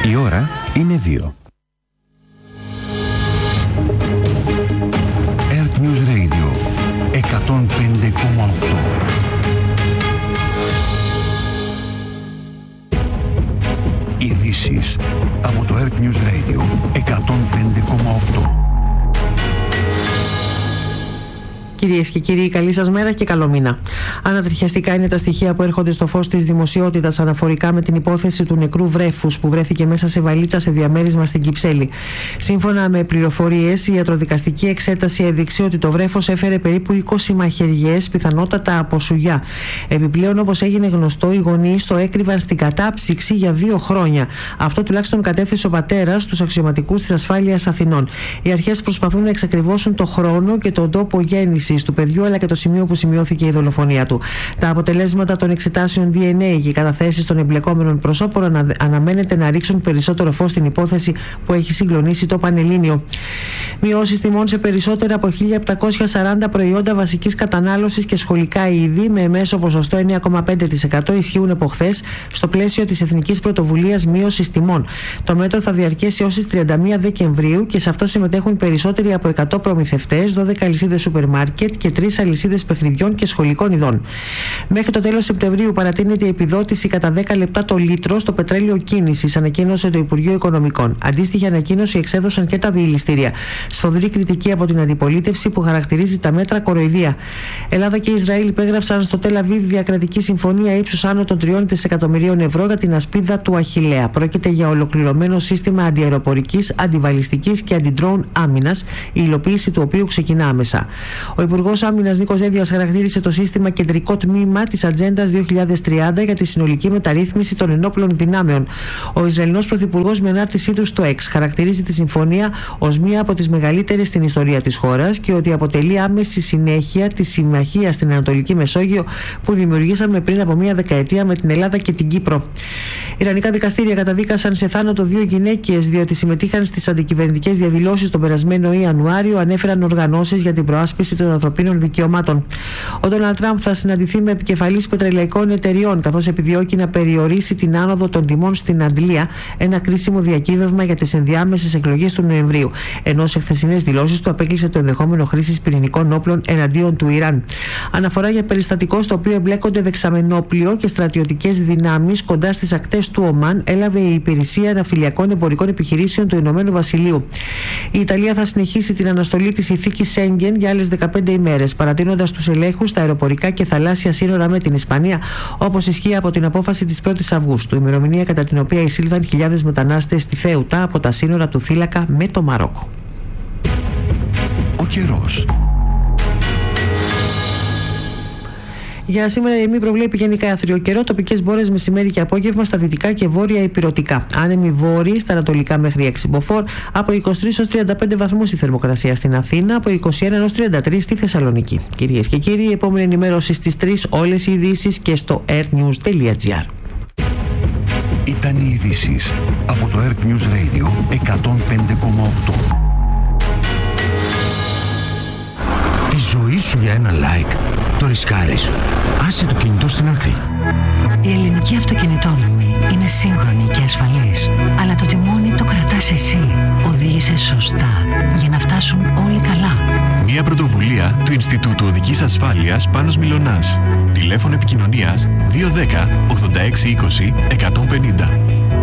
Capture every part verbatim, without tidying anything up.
Η ώρα είναι δύο. Earth News Radio εκατόν πέντε κόμμα οκτώ. Ειδήσεις από το Earth News Radio εκατόν πέντε κόμμα οκτώ. Κυρίες και κύριοι, καλή σας μέρα και καλό μήνα. Ανατριχιαστικά είναι τα στοιχεία που έρχονται στο φως της δημοσιότητας αναφορικά με την υπόθεση του νεκρού βρέφους που βρέθηκε μέσα σε βαλίτσα σε διαμέρισμα στην Κυψέλη. Σύμφωνα με πληροφορίες, η ιατροδικαστική εξέταση έδειξε ότι το βρέφος έφερε περίπου είκοσι μαχαιριές, πιθανότατα από σουγιά. Επιπλέον, όπως έγινε γνωστό, οι γονείς το έκρυβαν στην κατάψυξη για δύο χρόνια. Αυτό τουλάχιστον κατέθεσε ο πατέρας στους αξιωματικούς της ασφάλειας Αθηνών. Οι αρχές προσπαθούν να εξακριβώσουν το χρόνο και τον τόπο γέννησης του παιδιού, αλλά και το σημείο που σημειώθηκε η δολοφονία του. Τα αποτελέσματα των εξετάσεων ντι εν έι και οι καταθέσεις των εμπλεκόμενων προσώπων ανα... αναμένεται να ρίξουν περισσότερο φως στην υπόθεση που έχει συγκλονίσει το Πανελλήνιο. Μειώσεις τιμών σε περισσότερα από χίλια επτακόσια σαράντα προϊόντα βασικής κατανάλωσης και σχολικά είδη με μέσο ποσοστό εννέα κόμμα πέντε τοις εκατό ισχύουν από χθες στο πλαίσιο της Εθνικής Πρωτοβουλίας Μείωσης Τιμών. Το μέτρο θα διαρκέσει ως τις τριάντα μία Δεκεμβρίου και σε αυτό συμμετέχουν περισσότεροι από εκατό προμηθευτές, δώδεκα αλυσίδες σούπερ μάρκετ και τρεις αλυσίδες παιχνιδιών και σχολικών ειδών. Μέχρι το τέλος Σεπτεμβρίου παρατείνεται η επιδότηση κατά δέκα λεπτά το λίτρο στο πετρέλαιο κίνησης, ανακοίνωσε το Υπουργείο Οικονομικών. Αντίστοιχη ανακοίνωση εξέδωσαν και τα διηληστήρια. Σφοδρή κριτική από την αντιπολίτευση που χαρακτηρίζει τα μέτρα κοροϊδία. Ελλάδα και Ισραήλ υπέγραψαν στο Τελ Αβίβ διακρατική συμφωνία ύψους άνω των τριών δισεκατομμυρίων ευρώ για την ασπίδα του Αχιλλέα. Πρόκειται για ολοκληρωμένο σύστημα αντιαεροπορικής, αντιβαλιστικής και αντιντρόουν άμυνας, η υλοποίηση του οποίου ξεκινά άμεσα. Ο Υπουργός Άμυνας Νίκος Δένδιας χαρακτήρισε το σύστημα κεντρικό τμήμα της Ατζέντας δύο χιλιάδες τριάντα για τη συνολική μεταρρύθμιση των ενόπλων δυνάμεων. Ο Ισραηλινός Πρωθυπουργός με ανάρτησή του στο X χαρακτηρίζει τη συμφωνία ως μία από τις μεγαλύτερες στην ιστορία της χώρας και ότι αποτελεί άμεση συνέχεια της συμμαχίας στην Ανατολική Μεσόγειο που δημιουργήσαμε πριν από μία δεκαετία με την Ελλάδα και την Κύπρο. Ιρανικά δικαστήρια καταδίκασαν σε θάνατο δύο γυναίκες διότι συμμετείχαν στις αντικυβερνητικές διαδηλώσεις τον περασμένο Ιανουάριο, ανέφεραν οργανώσεις για την προάσπιση των ανθρωπίνων δικαιωμάτων. Ο Ντόναλντ Τραμπ θα συναντηθεί με επικεφαλής πετρελαϊκών εταιριών, καθώς επιδιώκει να περιορίσει την άνοδο των τιμών στην Αντλία, ένα κρίσιμο διακύβευμα για τις ενδιάμεσες εκλογές του Νοεμβρίου. Ενώ σε χθεσινές δηλώσεις του απέκλεισε το ενδεχόμενο χρήσης πυρηνικών όπλων εναντίον του Ιράν. Αναφορά για περιστατικό στο οποίο εμπλέκονται δεξαμενόπλιο και στρατιωτικές δυνάμεις κοντά στις ακτές του Ομάν έλαβε η Υπηρεσία Ναυτιλιακών Εμπορικών Επιχειρήσεων του Ηνωμένου Βασιλείου. Η Ιταλία θα συνεχίσει την αναστολή της ηθίκης Σέγγεν για άλλες δεκαπέντε ημέρες, παρατείνοντας τους ελέγχους στα αεροπορικά και θαλάσσια σύνορα με την Ισπανία, όπως ισχύει από την απόφαση της πρώτης Αυγούστου, ημερομηνία κατά την οποία εισήλθαν χιλιάδες μετανάστες στη Θέουτα από τα σύνορα του θύλακα με το Μαρόκο. Ο καιρός. Για σήμερα η ΕΜΗ προβλέπει γενικά άθριο καιρό, τοπικές μπόρες μεσημέρι και απόγευμα στα δυτικά και βόρεια ηπειρωτικά. Άνεμοι βόρειοι στα ανατολικά μέχρι έξι μποφόρ, από είκοσι τρεις έως τριάντα πέντε βαθμούς η θερμοκρασία στην Αθήνα, από είκοσι ένα έως τριάντα τρία στη Θεσσαλονίκη. Κυρίες και κύριοι, η επόμενη ενημέρωση στις τρεις, όλες οι ειδήσεις και στο earthnews τελεία gr. Ήταν οι ειδήσεις από το Earth News Radio εκατόν πέντε κόμμα οκτώ. Τη ζωή σου για ένα like το ρισκάρεις. Άσε το κινητό στην άκρη. Η ελληνική αυτοκινητόδρομη είναι σύγχρονη και ασφαλής, αλλά το τιμόνι το κρατάς εσύ. Οδήγησε σωστά για να φτάσουν όλοι καλά. Μια πρωτοβουλία του Ινστιτούτου Οδικής Ασφάλειας Πάνος Μιλωνάς. Τηλέφωνο επικοινωνίας δύο ένα μηδέν ογδόντα έξι είκοσι εκατόν πενήντα.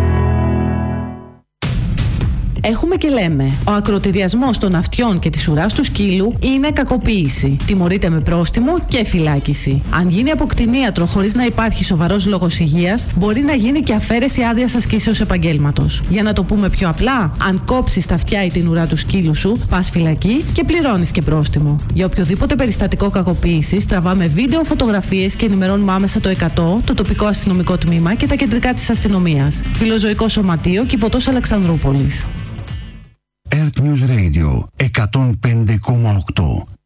Έχουμε και λέμε. Ο ακροτηριασμός των αυτιών και της ουράς του σκύλου είναι κακοποίηση. Τιμωρείται με πρόστιμο και φυλάκιση. Αν γίνει από κτηνίατρο χωρίς να υπάρχει σοβαρός λόγος υγείας, μπορεί να γίνει και αφαίρεση άδειας ασκήσεως επαγγέλματος. Για να το πούμε πιο απλά, αν κόψεις τα αυτιά ή την ουρά του σκύλου σου, πας φυλακή και πληρώνεις και πρόστιμο. Για οποιοδήποτε περιστατικό κακοποίησης, τραβάμε βίντεο, φωτογραφίες και ενημερώνουμε άμεσα το εκατό, το τοπικό αστυνομικό τμήμα και τα κεντρικά της αστυνομίας. Φιλοζωικό Σωματείο, Κιβωτός Αλεξανδρούπολης. Earth News Radio εκατόν πέντε κόμμα οκτώ.